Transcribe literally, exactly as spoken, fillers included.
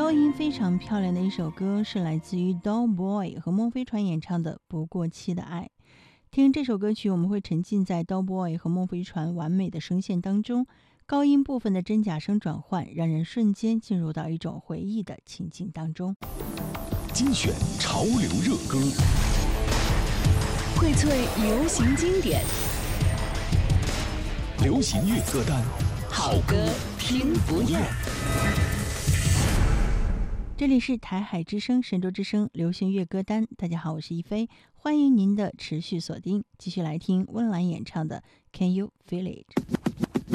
高音非常漂亮的一首歌，是来自于 Dollboy 和孟非传演唱的《不过期的爱》。听这首歌曲，我们会沉浸在 Dollboy 和孟非传完美的声线当中，高音部分的真假声转换，让人瞬间进入到一种回忆的情境当中。 精选潮流热歌， 荟萃流行经典， 流行乐歌单， 好歌听不厌。 这里是台海之声、神州之声流行乐歌单。大家好，我是一飞，欢迎您的持续锁定，继续来听温岚演唱的《Can You Feel It》。